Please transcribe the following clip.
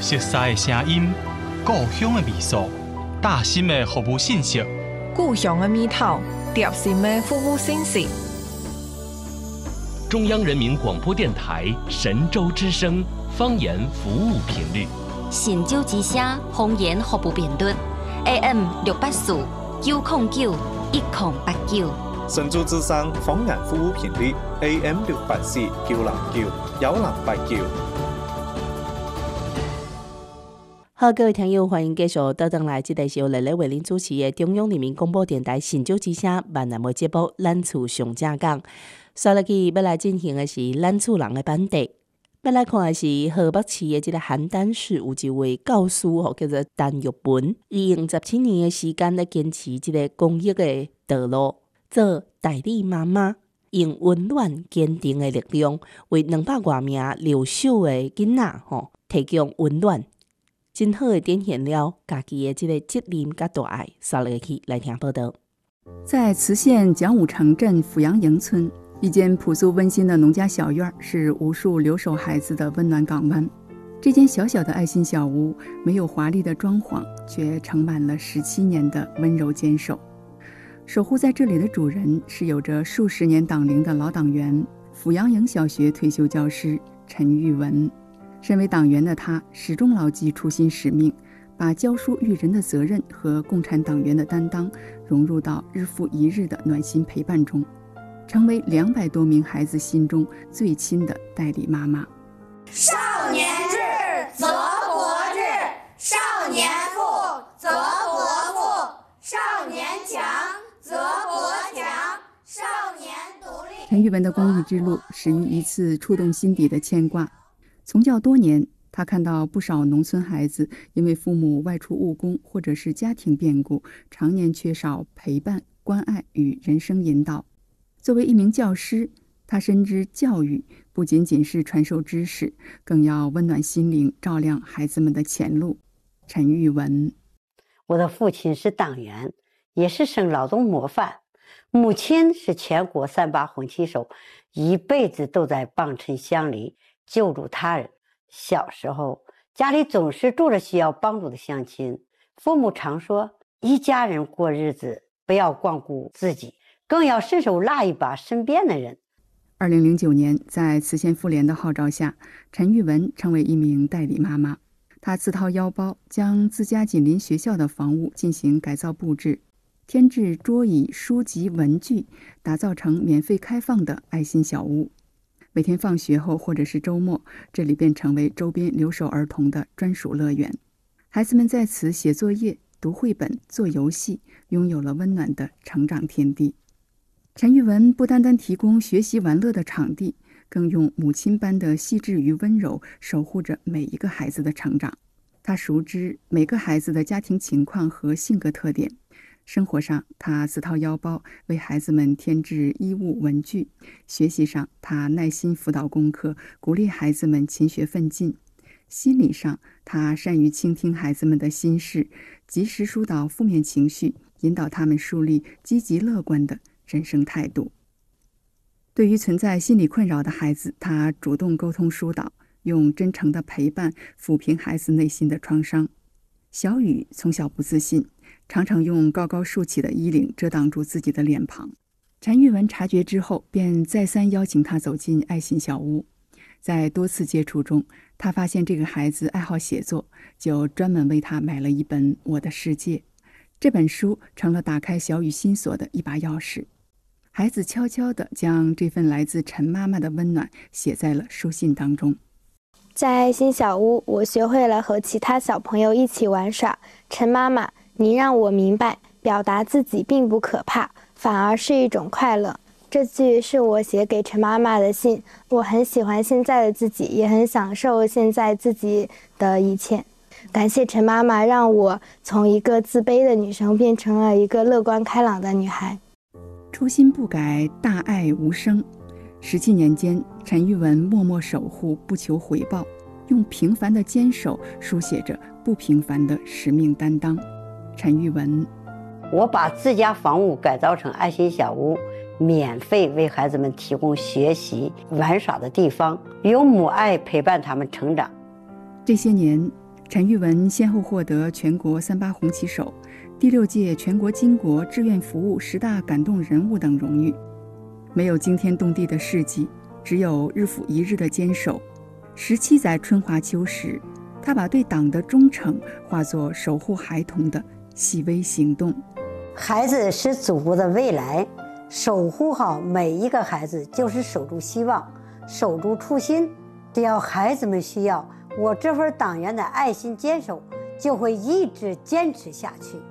熟悉的声音，故乡的味素，大心的服务信息， 故乡的味道，贴心的服务信息。 中央人民广播电台神州之声方言服务频率， 神州之声方言服务频率 AM 684 9091089。 神州之声方言服務頻率 AM 684 9091089。 好，各位聽友，歡迎繼續倒轉來，這個是由麗麗為您主持的中央人民廣播電台神州之聲閩南語節目《咱厝上正港》。接下去要來進行的是咱厝人的版地，要來看的是河北市的這個邯鄲市有一位教師叫做陳玉文，伊用17年的時間來堅持這個公益的道路，做代理媽媽，用溫暖堅定的力量，為200多名留守的囡仔提供溫暖，真好的展現了家己的這個責任甲大愛。接下去來聽報道。 在磁縣蔣武城鎮阜陽營村，一間樸素溫馨的農家小院是無數留守孩子的溫暖港灣。這間小小的愛心小屋沒有華麗的裝潢，卻盛滿了17年的溫柔堅守。守護在這裡的主人是有着數十年黨齡的老黨員，阜陽營小學退休教師陳玉文。身為黨員的他，始終牢記初心使命，把教書育人的責任和共產黨員的擔當融入到日復一日的暖心陪伴中，成為200多名孩子心中最親的代理媽媽。 少年智，則國智；少年富，則國富；少年強，則國強；少年獨立。 陳玉文的公益之路始於一次觸動心底的牽掛。從教多年，他看到不少農村孩子因為父母外出務工或者是家庭變故，常年缺少陪伴、關愛與人生引導。作為一名教師，他深知教育不僅僅是傳授知識，更要溫暖心靈，照亮孩子們的前路。陳玉文： 我的父親是黨員，也是省勞動模範；母親是全國3·8紅旗手，一輩子都在幫襯鄉里，救助他人。小時候家裡總是住着需要幫助的鄉親，父母常說一家人過日子，不要光顧自己，更要伸手拉一把身邊的人。 2009年，在磁縣婦聯的號召下，陳玉文成為一名代理媽媽。她自掏腰包，將自家緊鄰學校的房屋進行改造佈置，添置桌椅、書籍、文具，打造成免費開放的愛心小屋。每天放學後或者是周末，這裡便成為周邊留守兒童的專屬樂園。孩子們在此寫作業、讀繪本、做遊戲，擁有了溫暖的成長天地。陳玉文不單單提供學習玩樂的場地，更用母親般的細緻與溫柔守護着每一個孩子的成長。他熟知每個孩子的家庭情況和性格特點，生活上他自掏腰包為孩子們添置衣物文具，學習上他耐心輔導功課，鼓勵孩子們勤學奮進。心理上他善於傾聽孩子們的心事，及時疏導負面情緒，引導他們樹立積極樂觀的人生態度。對於存在心理困擾的孩子，他主動溝通疏導，用真誠的陪伴撫平孩子內心的創傷。小雨從小不自信，常常用高高豎起的衣領遮擋住自己的臉龐。陳玉文察覺之後，便再三邀請他走進愛心小屋。在多次接觸中，他發現這個孩子愛好寫作，就專門為他買了一本《我的世界》。這本書成了打開小雨心鎖的一把鑰匙。孩子悄悄地將這份來自陳媽媽的溫暖寫在了書信當中。 在愛心小屋，我學會了和其他小朋友一起玩耍。陳媽媽，你讓我明白，表達自己並不可怕，反而是一種快樂。這句是我寫給陳媽媽的信。我很喜歡現在的自己，也很享受現在自己的一切。感謝陳媽媽，讓我從一個自卑的女生變成了一個樂觀開朗的女孩。 初心不改，大愛無聲。17年間，陳玉文默默守護，不求回報，用平凡的堅守書寫着不平凡的使命擔當。陳玉文： 我把自家房屋改造成愛心小屋，免費為孩子們提供學習玩耍的地方，用母愛陪伴他們成長。 這些年， 陈玉文先后获得全国38红旗手、第6届全国巾帼志愿服务10大感动人物等荣誉。没有惊天动地的事迹，只有日复一日的坚守。17载春华秋实，他把对党的忠诚化作守护孩童的细微行动。 孩子是祖国的未来，守护好每一个孩子就是守住希望，守住初心。只要孩子们需要，我这份党员的爱心坚守就会一直坚持下去。